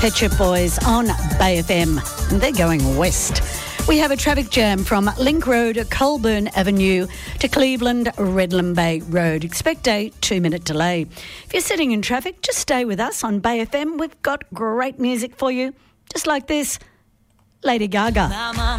Pet Shop Boys on Bay FM. And they're going west. We have a traffic jam from Link Road, Colburn Avenue to Cleveland, Redland Bay Road. Expect a 2-minute delay. If you're sitting in traffic, just stay with us on Bay FM. We've got great music for you, just like this. Lady Gaga.